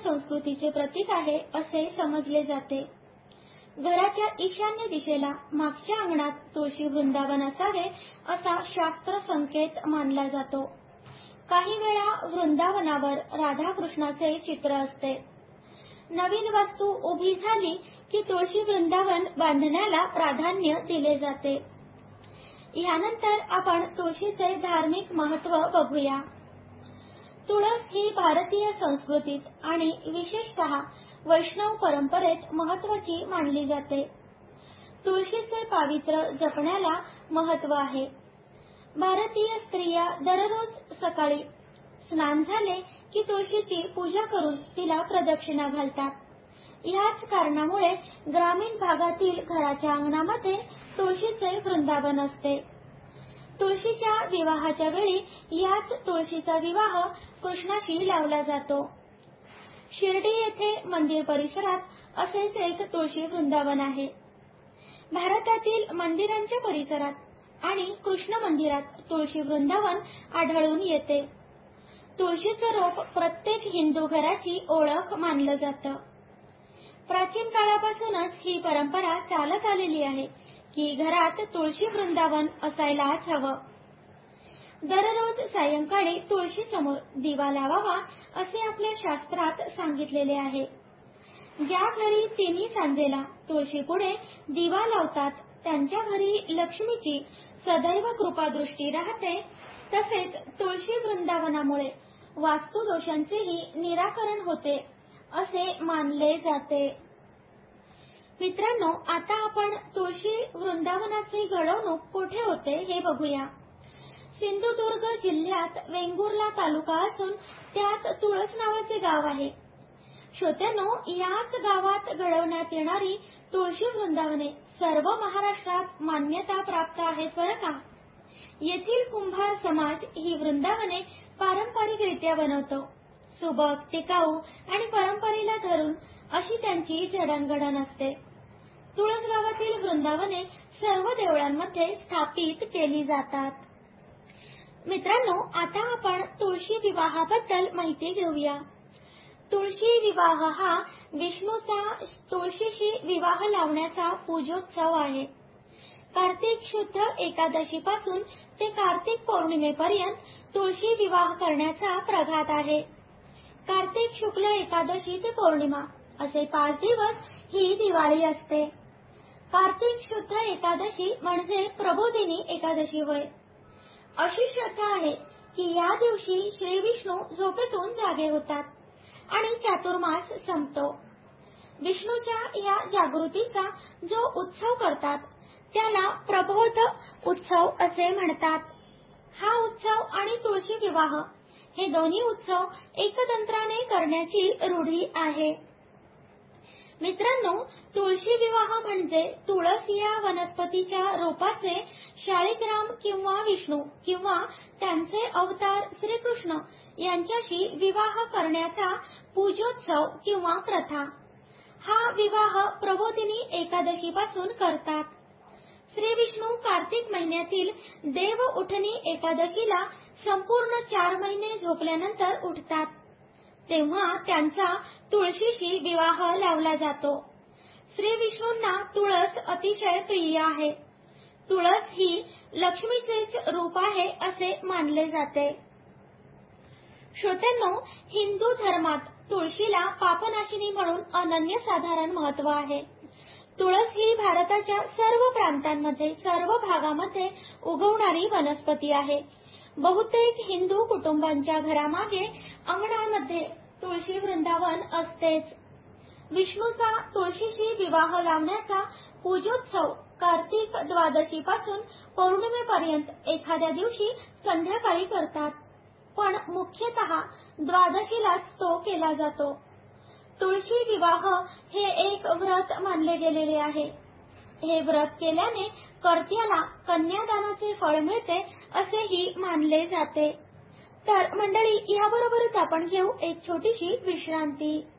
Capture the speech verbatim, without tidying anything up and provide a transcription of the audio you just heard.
संस्कृतीचे प्रतीक आहे असे समजले जाते. घराच्या ईशान्य दिशेला मागच्या अंगणात तुळशी वृंदावन असावे असा शास्त्र संकेत मानला जातो. काही वेळा वृंदावनावर राधाकृष्णाचे चित्र असते. नवीन वास्तू उभी झाली की तुळशी वृंदावन बांधण्याला प्राधान्य दिले जाते. यानंतर आपण तुळशीचे धार्मिक महत्त्व बघूया. तुळस ही भारतीय संस्कृतीत आणि विशेषतः वैष्णव परंपरेत महत्त्वाची मानली जाते. तुळशीचे पावित्र्य जपण्याला महत्त्व आहे. भारतीय स्त्रिया दररोज सकाळी स्नान झाले की तुळशीची पूजा करून तिला प्रदक्षिणा घालतात. याच कारणामुळे ग्रामीण भागातील घराच्या अंगणामध्ये तुळशीचे वृंदावन असते. तुळशीच्या विवाहाच्या वेळी याच तुळशीचा विवाह कृष्णाशी लावला जातो. शिर्डी येथे मंदिर परिसरात असेच एक तुळशी वृंदावन आहे. भारतातील मंदिरांच्या परिसरात आणि कृष्ण मंदिरात तुळशी वृंदावन आढळून येते. तुळशीचं रोप प्रत्येक हिंदू घराची ओळख मानलं जातं. प्राचीन काळापासूनच ही परंपरा चालत आलेली आहे की घरात तुळशी वृंदावन असायलाच हवं. दररोज सायंकाळी तुळशी समोर दिवा लावावा असे आपल्या शास्त्रात सांगितलेले आहे. ज्या घरी तिन्ही सांजेला तुळशी पुढे दिवा लावतात त्यांच्या घरी लक्ष्मीची सदैव कृपादृष्टी राहते. तसेच तुळशी वृंदावनामुळे वास्तुदोषांचेही निराकरण होते असे मानले जाते. मित्रांनो, आता आपण तुळशी वृंदावनाची घडवणूक कुठे होते हे बघूया. सिंधुदुर्ग जिल्ह्यात वेंगुर्ला तालुका असून त्यात तुळस नावाचे गाव आहे. श्रोत्यांनो, याच गावात घडवण्यात येणारी तुळशी वृंदावने सर्व महाराष्ट्रात मान्यता प्राप्त आहेत बरं का. येथील कुंभार समाज ही वृंदावने पारंपरिकरित्या बनवतो. सुबक, टिकाऊ आणि परंपरेला धरून अशी त्यांची जडणघडण असते. तुळस गावातील वृंदावने सर्व देवळांमध्ये स्थापित केली जातात. मित्रांनो, आता आपण तुळशी विवाहाबद्दल माहिती घेऊया. तुळशी विवाह हा विष्णूचा तुळशीशी विवाह लावण्याचा पूजोत्सव आहे. कार्तिक शुद्ध एकादशी पासून ते कार्तिक पौर्णिमेपर्यंत तुळशी विवाह करण्याचा प्रघात आहे. कार्तिक शुक्ल एकादशी ते पौर्णिमा असे पाच दिवस ही दिवाळी असते. कार्तिक शुद्ध एकादशी म्हणजे प्रबोधिनी एकादशी होय. अशी श्रद्धा आहे की या दिवशी श्री विष्णू झोपेतून जागे होतात आणि चातुर्मास संपतो. विष्णूच्या या जागृतीचा जो उत्सव करतात त्याला प्रबोध उत्सव असे म्हणतात. हा उत्सव आणि तुळशी विवाह हे दोन्ही उत्सव एकतंत्राने करण्याची रूढी आहे. मित्रांनो, तुळशी विवाह म्हणजे तुळस या वनस्पतीच्या रोपाचे शाळिग्राम किंवा विष्णू किंवा त्यांचे अवतार श्रीकृष्ण यांच्याशी विवाह करण्याचा पूजोत्सव किंवा प्रथा. हा विवाह प्रबोधिनी एकादशी पासून करतात. श्री विष्णू कार्तिक महिन्यातील देव उठणी एकादशीला संपूर्ण चार महिने झोपल्यानंतर उठतात. तेव्हा त्यांचा तुळशीशी विवाह लावला जातो. श्री विष्णूंना तुळस अतिशय प्रिय आहे. तुळस ही लक्ष्मीचेच रूप आहे असे मानले जाते. श्रोत्यांनो, हिंदू धर्मात तुळशीला पापनाशिनी म्हणून अनन्यसाधारण महत्त्व आहे. तुळस ही भारताच्या सर्व प्रांतांमध्ये सर्व भागामध्ये उगवणारी वनस्पती आहे. बहुतेक हिंदू कुटुंबांच्या घरामागे अंगणामध्ये तुळशी वृंदावन असतेच. विष्णूचा तुळशीशी विवाह लावण्याचा पूजोत्सव कार्तिक द्वादशी पासून पौर्णिमेपर्यंत एखाद्या दिवशी संध्याकाळी करतात. पण मुख्यतः द्वादशीलाच तो केला जातो. तुळशी विवाह हे एक व्रत मानले गेलेले आहे. हे व्रत केल्याने कर्त्याला कन्यादानाचे फळ मिळते असेही मानले जाते. तर मंडळी, याबरोबरच आपण घेऊ एक छोटीशी विश्रांती.